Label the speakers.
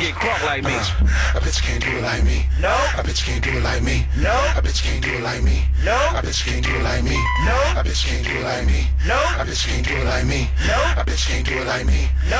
Speaker 1: get crunk like me.
Speaker 2: A bitch can't do it like me.
Speaker 3: No.
Speaker 2: A bitch can't do it like me.
Speaker 3: No.
Speaker 2: A bitch can't do it like me.
Speaker 3: No.
Speaker 2: A bitch can't do it like me.
Speaker 3: No.
Speaker 2: A bitch can't do it like me.
Speaker 3: No.
Speaker 2: A bitch can't do it like me.
Speaker 3: No.
Speaker 2: A bitch can't do it like me.
Speaker 3: No.